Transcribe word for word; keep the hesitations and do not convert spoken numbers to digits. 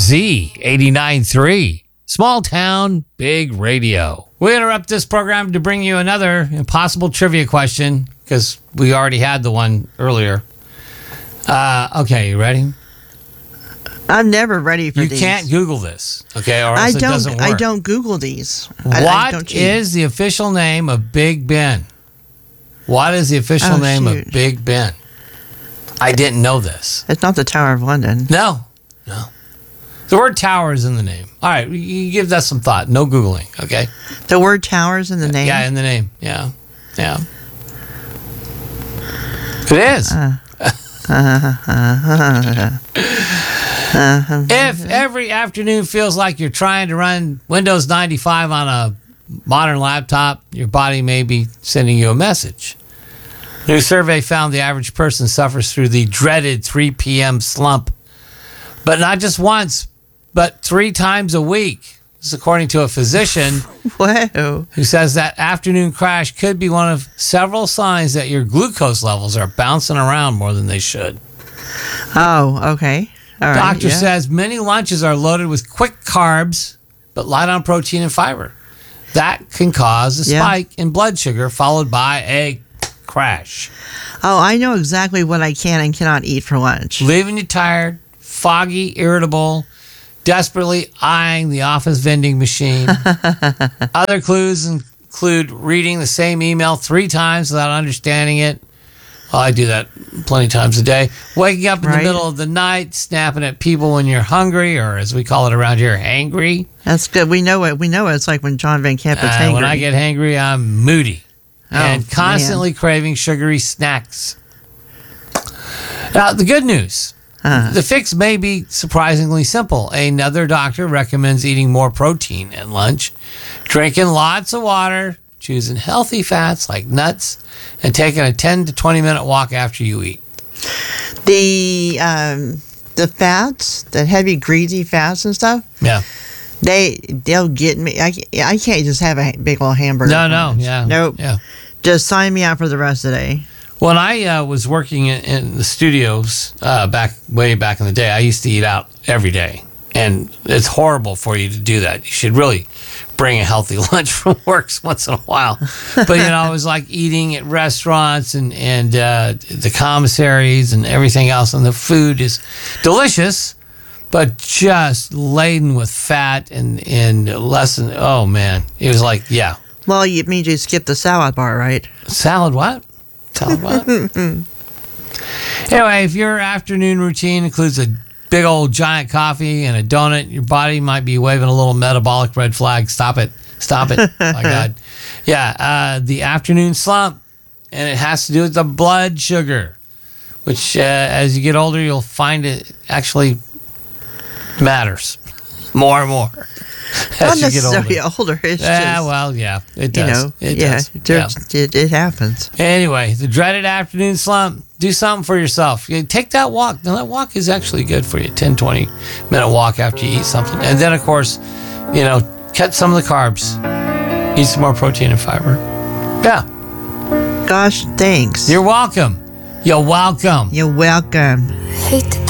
Z eighty-nine point three. Small town, big radio. We interrupt this program to bring you another impossible trivia question because we already had the one earlier. Uh, okay, you ready? I'm never ready for you these. You can't Google this, okay, or else I it don't, doesn't work. I don't Google these. What I, I don't is the official name of Big Ben? What is the official oh, name shoot. of Big Ben? I didn't know this. It's not the Tower of London. No, no. The word tower is in the name. All right, you give that some thought. No Googling, okay? The word tower is in the name? Yeah, in the name. Yeah, yeah. It is. Uh, If every afternoon feels like you're trying to run Windows ninety-five on a modern laptop, your body may be sending you a message. A new survey found the average person suffers through the dreaded three p.m. slump, but not just once, but three times a week. This is according to a physician Whoa. who says that afternoon crash could be one of several signs that your glucose levels are bouncing around more than they should. Oh, okay. All right. Doctor yeah. says many lunches are loaded with quick carbs, but light on protein and fiber. That can cause a Yeah. spike in blood sugar followed by a crash, Oh, I know exactly what I can and cannot eat for lunch. leaving you tired, foggy, irritable, desperately eyeing the office vending machine. Other clues include reading the same email three times without understanding it. Well, I do that plenty of times a day. Waking up in Right. the middle of the night, snapping at people when you're hungry, or as we call it around here, hangry. That's good. We know it. We know it's like when John Van Camp is Uh, hangry. when I get hangry, I'm moody Oh, and constantly craving sugary snacks. Now, the good news. Uh, The fix may be surprisingly simple. Another doctor recommends eating more protein at lunch, drinking lots of water, choosing healthy fats like nuts, and taking a ten to twenty minute walk after you eat. the um, the fats, the heavy greasy fats and stuff, Yeah. they they'll get me. I, I can't just have a big old hamburger. No, for no. lunch. Yeah. Nope. Yeah. Just sign me out for the rest of the day. When I uh, was working in, in the studios uh, back way back in the day, I used to eat out every day, and it's horrible for you to do that. You should really bring a healthy lunch from work once in a while. But you know, I was like eating at restaurants and and uh, the commissaries and everything else, and the food is delicious, but just laden with fat and and less than. Oh man, it was like yeah, Well, it means you skip the salad bar, right? salad what? Salad what? Anyway, if your afternoon routine includes a big old giant coffee and a donut, your body might be waving a little metabolic red flag. Stop it. Stop it. My God. Yeah, uh, the afternoon slump, and it has to do with the blood sugar, which uh, as you get older, you'll find it actually matters more and more Not as you get older. necessarily older. It's Yeah, just, well, yeah, it you does. know, it yeah, does. there's- It, it happens. Anyway, the dreaded afternoon slump. Do something for yourself. You take that walk. Now, that walk is actually good for you. ten, twenty minute walk after you eat something. And then, of course, you know, cut some of the carbs. Eat some more protein and fiber. Yeah. Gosh, thanks. You're welcome. You're welcome. You're welcome. Hate to